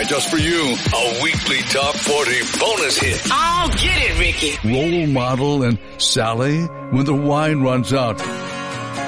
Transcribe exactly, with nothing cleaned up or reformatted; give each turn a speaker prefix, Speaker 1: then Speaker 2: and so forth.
Speaker 1: just for you. A weekly top forty bonus hit.
Speaker 2: Oh, get it, Ricky.
Speaker 1: Role model and Sally when the wine runs out.